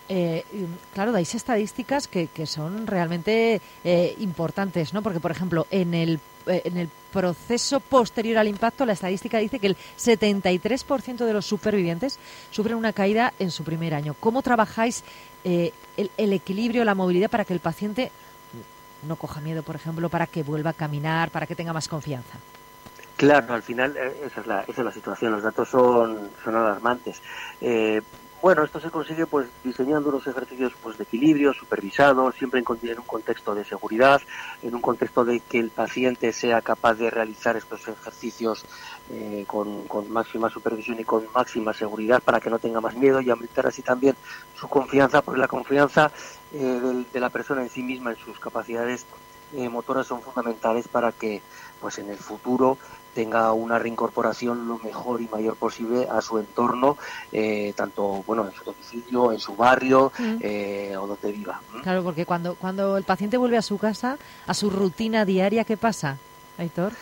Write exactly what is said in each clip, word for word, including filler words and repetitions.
Eh, claro, dais estadísticas que, que son realmente eh, importantes, ¿no? Porque, por ejemplo, en el, eh, en el proceso posterior al impacto, la estadística dice que el setenta y tres por ciento de los supervivientes sufren una caída en su primer año. ¿Cómo trabajáis eh, el, el equilibrio, la movilidad para que el paciente no coja miedo, por ejemplo, para que vuelva a caminar, para que tenga más confianza? Claro, al final eh, esa es la, esa es la situación, los datos son, son alarmantes. Eh, Bueno, esto se consigue pues diseñando unos ejercicios pues de equilibrio, supervisados, siempre en, en un contexto de seguridad, en un contexto de que el paciente sea capaz de realizar estos ejercicios eh, con, con máxima supervisión y con máxima seguridad para que no tenga más miedo y aumentar así también su confianza, porque la confianza eh, de, de la persona en sí misma, en sus capacidades eh, motoras son fundamentales para que pues en el futuro tenga una reincorporación lo mejor y mayor posible a su entorno, eh, tanto bueno en su domicilio, en su barrio mm. eh, o donde viva. ¿Mm? Claro, porque cuando cuando el paciente vuelve a su casa, a su rutina diaria, ¿qué pasa, Aitor?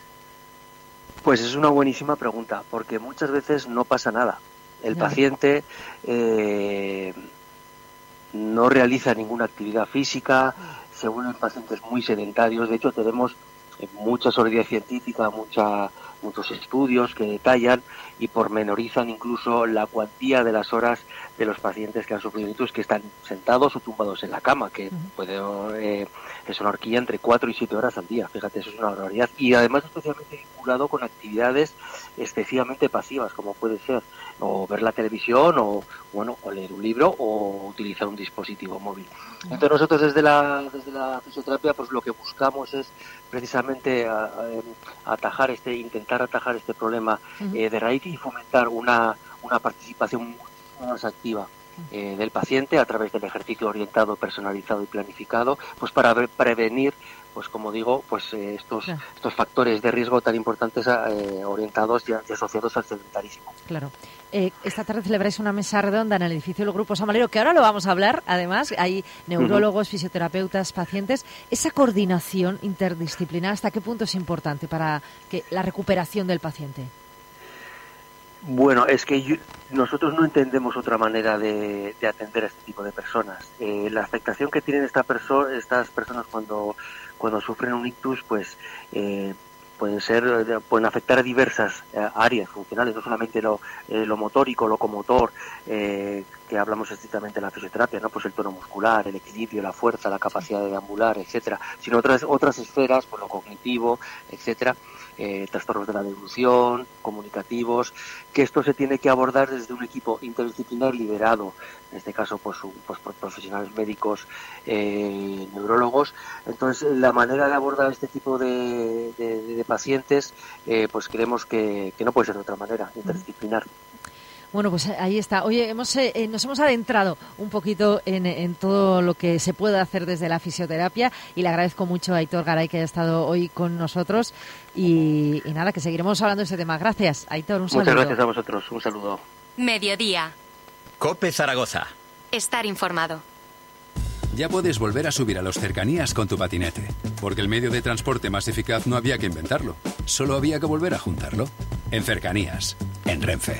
Pues es una buenísima pregunta, porque muchas veces no pasa nada. El ya. paciente eh, no realiza ninguna actividad física, se vuelven pacientes muy sedentarios. De hecho, tenemos mucha solidez científica, mucha, muchos estudios que detallan y pormenorizan incluso la cuantía de las horas de los pacientes que han sufrido ictus, que están sentados o tumbados en la cama, que uh-huh. puede eh, es una horquilla entre cuatro y siete horas al día. Fíjate, eso es una barbaridad. Y además especialmente vinculado con actividades excesivamente pasivas, como puede ser o ver la televisión o bueno o leer un libro o utilizar un dispositivo móvil. Uh-huh. Entonces nosotros desde la desde la fisioterapia pues lo que buscamos es precisamente a, a, atajar este, intentar atajar este problema uh-huh. eh, de raíz y fomentar una, una participación mucho más activa eh, del paciente a través del ejercicio orientado, personalizado y planificado, pues para pre- prevenir, pues como digo, pues eh, estos claro. estos factores de riesgo tan importantes eh, orientados y, y asociados al sedentarismo. Claro. Eh, esta tarde celebráis una mesa redonda en el edificio del Grupo San Valero, que ahora lo vamos a hablar, además, hay neurólogos, uh-huh. fisioterapeutas, pacientes. Esa coordinación interdisciplinar, ¿hasta qué punto es importante para que la recuperación del paciente? Bueno, es que yo, nosotros no entendemos otra manera de, de atender a este tipo de personas. Eh, la afectación que tienen esta perso- estas personas cuando, cuando sufren un ictus, pues eh, pueden ser, pueden afectar a diversas eh, áreas funcionales, no solamente lo, eh, lo motórico, locomotor, eh, que hablamos estrictamente en la fisioterapia, ¿no? Pues el tono muscular, el equilibrio, la fuerza, la capacidad de deambular, etcétera, sino otras otras esferas, pues lo cognitivo, etcétera. Eh, trastornos de la devolución, comunicativos, que esto se tiene que abordar desde un equipo interdisciplinar liderado, en este caso pues, pues por profesionales médicos, eh, neurólogos. Entonces la manera de abordar este tipo de, de, de pacientes, eh, pues creemos que, que no puede ser de otra manera, interdisciplinar. Bueno, pues ahí está. Oye, hemos, eh, nos hemos adentrado un poquito en, en todo lo que se puede hacer desde la fisioterapia y le agradezco mucho a Aitor Garay que haya estado hoy con nosotros y, y nada, que seguiremos hablando de este tema. Gracias, Aitor, un saludo. Muchas gracias a vosotros, un saludo. Mediodía. COPE Zaragoza. Estar informado. Ya puedes volver a subir a los cercanías con tu patinete, porque el medio de transporte más eficaz no había que inventarlo, solo había que volver a juntarlo. En cercanías, en Renfe.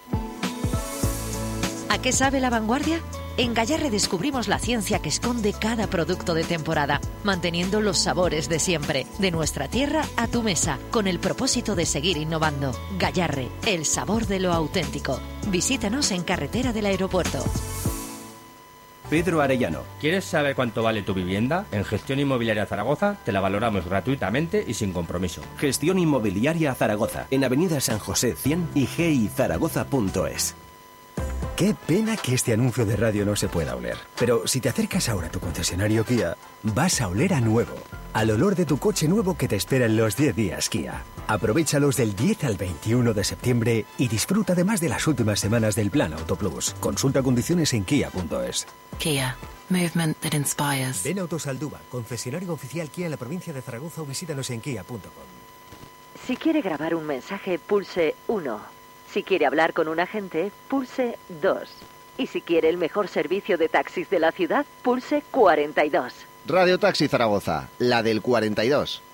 ¿A qué sabe la vanguardia? En Gallarre descubrimos la ciencia que esconde cada producto de temporada, manteniendo los sabores de siempre, de nuestra tierra a tu mesa, con el propósito de seguir innovando. Gallarre, el sabor de lo auténtico. Visítanos en Carretera del Aeropuerto. Pedro Arellano. ¿Quieres saber cuánto vale tu vivienda? En Gestión Inmobiliaria Zaragoza te la valoramos gratuitamente y sin compromiso. Gestión Inmobiliaria Zaragoza, en Avenida San José cien y g i zaragoza punto es. Qué pena que este anuncio de radio no se pueda oler. Pero si te acercas ahora a tu concesionario Kia, vas a oler a nuevo. Al olor de tu coche nuevo que te espera en los diez días Kia. Aprovéchalos del diez al veintiuno de septiembre y disfruta además de las últimas semanas del Plan Auto Plus. Consulta condiciones en kia punto es. Kia. Movement that inspires. Ven Autos Aldúa, concesionario oficial Kia en la provincia de Zaragoza o visítanos en kia punto com. Si quiere grabar un mensaje, pulse uno. Si quiere hablar con un agente, pulse dos. Y si quiere el mejor servicio de taxis de la ciudad, pulse cuarenta y dos. Radio Taxi Zaragoza, la del cuarenta y dos.